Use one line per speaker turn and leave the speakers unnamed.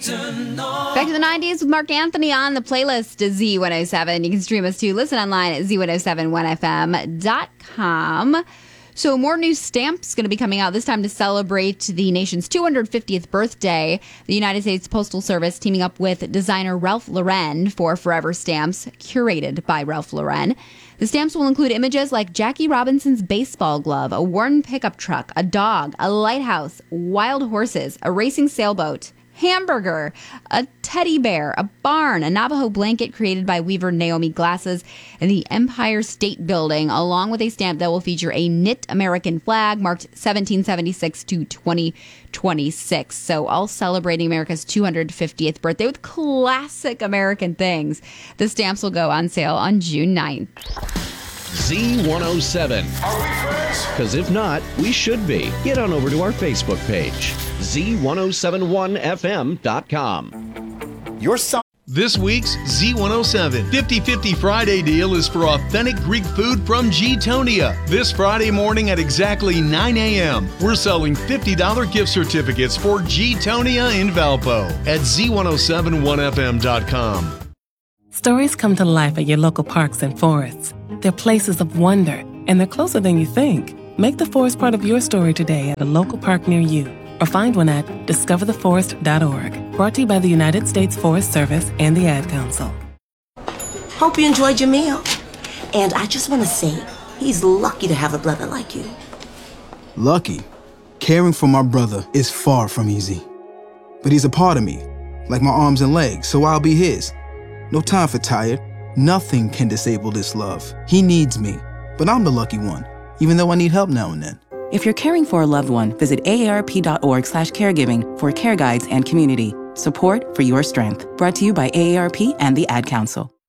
Back to the 90s with Mark Anthony on the playlist Z107. You can stream us too. Listen online at z1071fm.com. So more new stamps going to be coming out, this time to celebrate the nation's 250th birthday. The United States Postal Service teaming up with designer Ralph Lauren for Forever Stamps, curated by Ralph Lauren. The stamps will include images like Jackie Robinson's baseball glove, a worn pickup truck, a dog, a lighthouse, wild horses, a racing sailboat, hamburger, a teddy bear, a barn, a Navajo blanket created by weaver Naomi Glasses, and the Empire State Building, along with a stamp that will feature a knit American flag marked 1776 to 2026. So all celebrating America's 250th birthday with classic American things. The stamps will go on sale on June 9th.
Z107.
Are we friends?
Because if not, we should be. Get on over to our Facebook page, Z1071fm.com.
Your son.
This week's Z107 50/50 Friday deal is for authentic Greek food from G-Tonia. This Friday morning at exactly 9 a.m., we're selling $50 gift certificates for G-Tonia in Valpo at Z1071fm.com.
Stories come to life at your local parks and forests. They're places of wonder, and they're closer than you think. Make the forest part of your story today at a local park near you, or find one at discovertheforest.org. Brought to you by the United States Forest Service and the Ad Council.
Hope you enjoyed your meal. And I just want to say, he's lucky to have a brother like you.
Lucky? Caring for my brother is far from easy. But he's a part of me, like my arms and legs, so I'll be his. No time for tired. Nothing can disable this love. He needs me, but I'm the lucky one, even though I need help now and then.
If you're caring for a loved one, visit aarp.org/caregiving for care guides and community. Support for your strength. Brought to you by AARP and the Ad Council.